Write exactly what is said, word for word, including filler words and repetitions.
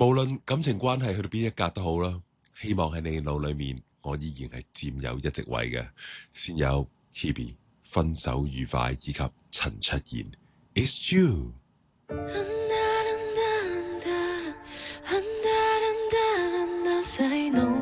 無論感情關係去到邊一格都好啦，希望喺你腦裏面，我依然係佔有一席位嘅。先有 Hebe 分手愉快以及陳出現 It's you。 Say no